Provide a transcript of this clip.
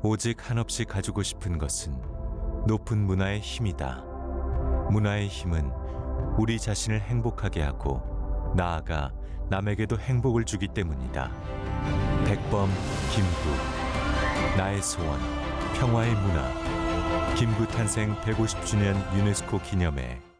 오직 한없이 가지고 싶은 것은 높은 문화의 힘이다. 문화의 힘은 우리 자신을 행복하게 하고 나아가 남에게도 행복을 주기 때문이다. 백범 김구, 나의 소원, 평화의 문화. 김구 탄생 150주년 유네스코 기념회